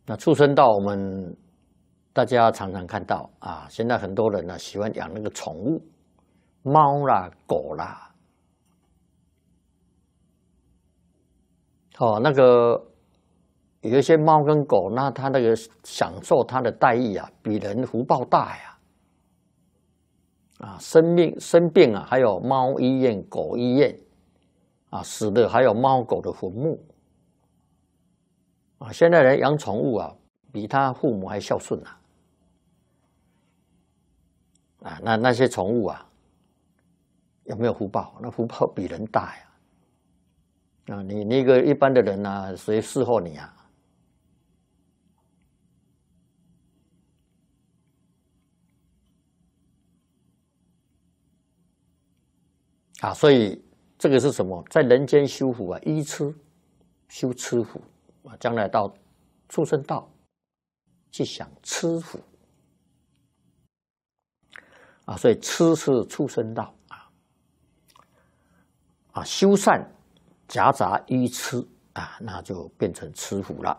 那畜生道我们大家常常看到啊，现在很多人呢喜欢养那个宠物，猫啦、狗啦，那个有一些猫跟狗，那它那个享受它的待遇啊，比人福报大呀。生病啊，还有猫医院、狗医院啊，死的还有猫狗的坟墓啊。现在人养宠物啊，比他父母还孝顺那些宠物啊，有没有福报？那福报比人大呀！你一个一般的人啊，谁伺候你啊？所以这个是什么？在人间修福啊，依吃修吃福啊，将来到畜生道去享吃福所以吃是畜生道修善夹杂依吃那就变成吃福了。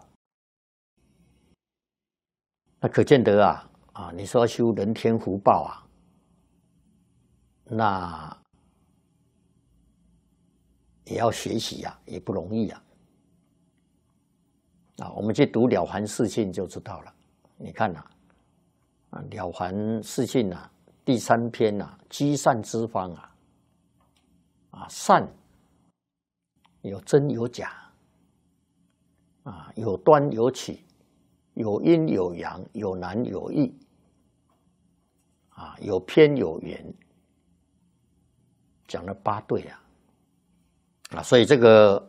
那可见得你说修人天福报那也要学习也不容易我们去读《了凡四训》就知道了。你看了凡四训第3篇积善之方善有真有假有端有起，有阴有阳，有难有易有偏有圆，讲了8对所以这个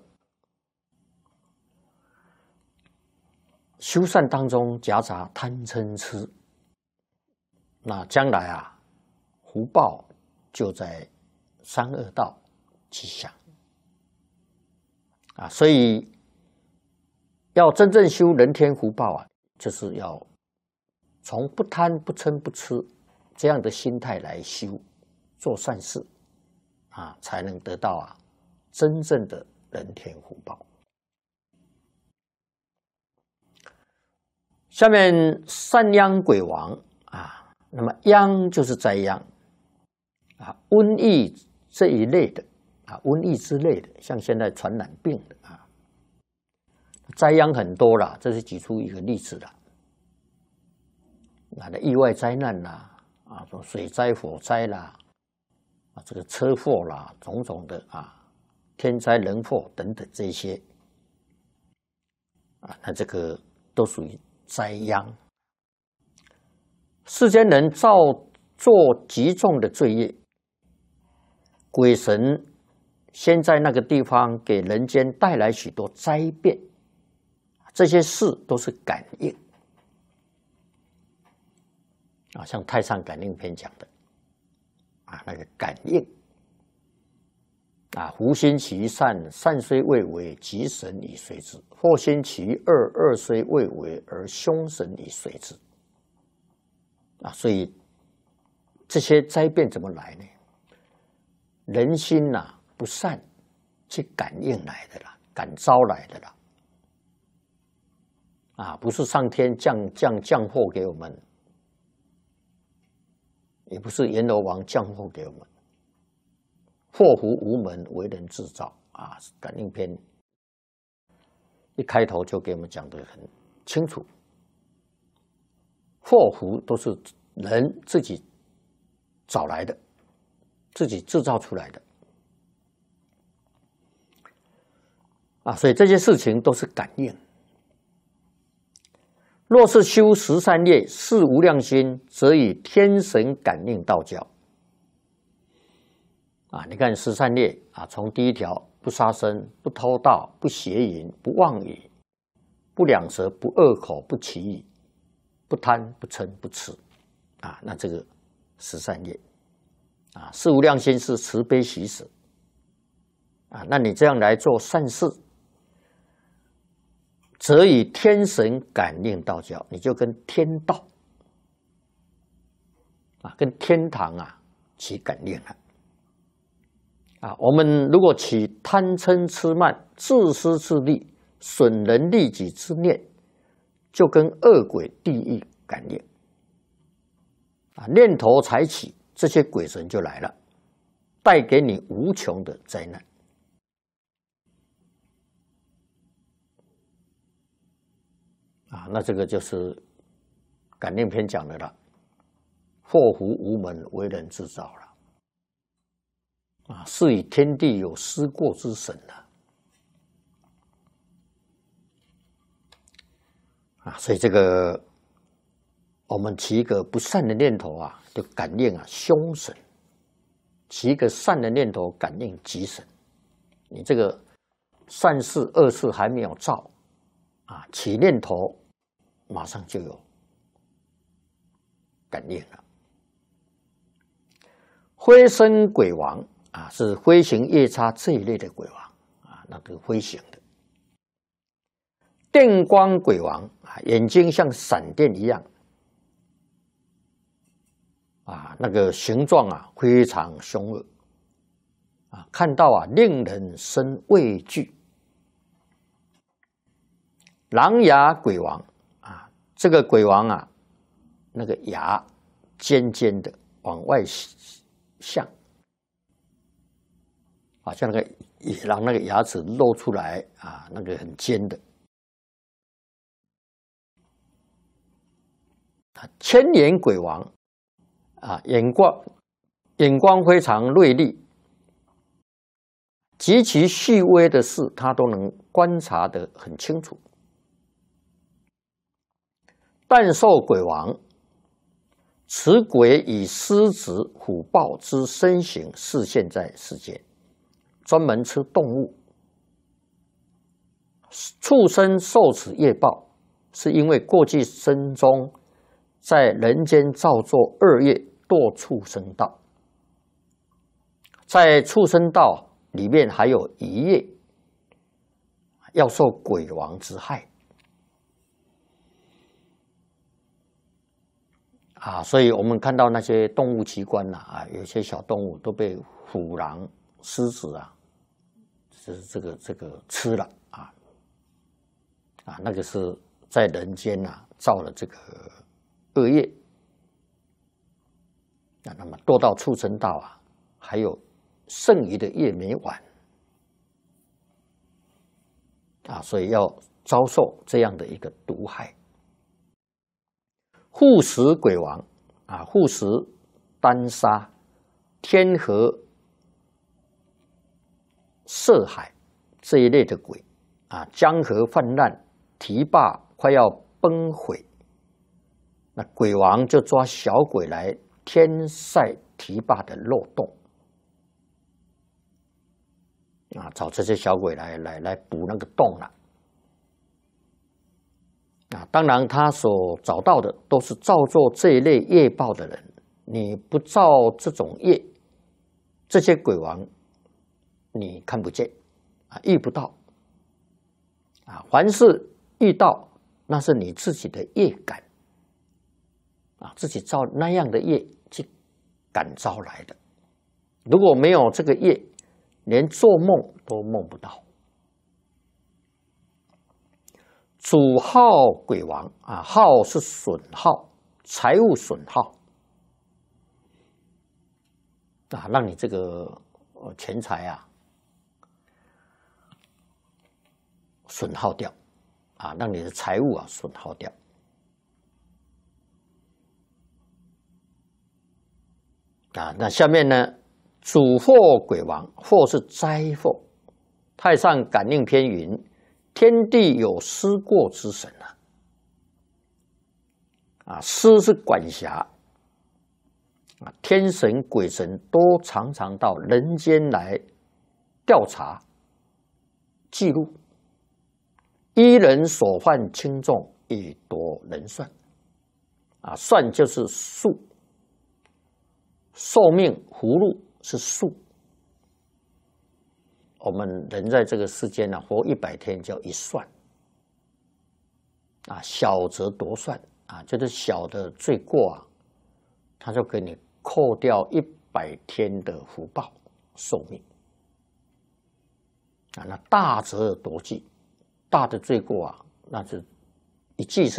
修善当中夹杂贪嗔痴，那将来福报就在三恶道去享所以要真正修人天福报就是要从不贪不嗔不痴这样的心态来修，做善事才能得到真正的人天福报。下面善殃鬼王那么殃就是灾殃瘟疫这一类的瘟疫之类的，像现在传染病的灾殃很多啦，这是举出一个例子啦。意外灾难啦水灾火灾啦这个车祸啦，种种的天灾人祸等等这些那这个都属于灾殃。世间人造作极重的罪业，鬼神先在那个地方给人间带来许多灾变，这些事都是感应像《太上感应篇》讲的那个感应福星其善，善虽未为，吉神以随之；祸星其恶，恶虽未为，而凶神以随之。所以这些灾变怎么来呢？人心不善，去感应来的啦，感召来的啦。不是上天降祸给我们，也不是阎罗王降祸给我们。祸福无门，为人自造感应篇一开头就给我们讲得很清楚，祸福都是人自己找来的，自己制造出来的所以这些事情都是感应。若是修十善业，是无量心，则以天神感应道教你看十善业从第一条不杀生、不偷盗、不邪淫、不妄语、不两舌、不恶口、不绮语、不贪、不嗔、不痴那这个十善业是无量心是慈悲喜舍那你这样来做善事，则以天神感应道教，你就跟天道跟天堂起感应了我们如果起贪嗔痴慢、自私自利、损人利己之念， 就跟恶鬼地狱感应啊，念头才起，这些鬼神就来了，带给你无穷的灾难啊。那这个就是感应篇讲的了，祸福无门，为人自造了啊，是以天地有失过之神了啊。所以这个我们起一个不善的念头啊，就感应啊凶神；起一个善的念头，感应吉神。你这个善事恶事还没有造啊，起念头马上就有感应了。飞身鬼王啊，是飞行夜叉这一类的鬼王啊，那个飞行的。电光鬼王啊，眼睛像闪电一样啊，那个形状啊非常凶恶啊，看到啊令人生畏惧。狼牙鬼王啊，这个鬼王啊，那个牙尖尖的往外向啊，像那个野狼那个牙齿露出来啊，那个很尖的。千眼鬼王啊，眼光非常锐利，极其细微的事，他都能观察得很清楚。但兽鬼王，此鬼以狮子、虎豹之身形示现在世间，专门吃动物。畜生受此业报，是因为过去生中在人间造作恶业，堕畜生道。在畜生道里面还有一业，要受鬼王之害啊。所以我们看到那些动物奇观啊，有些小动物都被虎狼、狮子啊，这个吃了啊，那个是在人间啊造了这个恶业啊，那么堕到畜生道啊，还有剩余的业没完啊，所以要遭受这样的一个毒害。护食鬼王啊，护食、丹砂、天河、涉海这一类的鬼啊，江河泛滥，堤坝快要崩毁，那鬼王就抓小鬼来填塞堤坝的漏洞啊，找这些小鬼来补那个洞了啊。当然，他所找到的都是造作这一类业报的人。你不造这种业，这些鬼王你看不见啊，遇不到啊。凡是遇到，那是你自己的业感啊，自己造那样的业去感召来的。如果没有这个业，连做梦都梦不到。主耗鬼王啊，耗是损耗，财物损耗啊，让你这个钱财啊损耗掉啊，让你的财物啊损耗掉啊。那下面呢，主祸鬼王，祸是灾祸。太上感应篇云：天地有失过之神啊，失是管辖啊，天神鬼神都常常到人间来调查记录，依人所犯轻重，以夺人算啊。算就是数，寿命葫芦是数。我们人在这个世间呢，活100天叫一算啊，小则夺算啊，就是小的罪过啊，他就给你扣掉100天的福报寿命啊。那大则夺计，大的罪过啊，那是一计是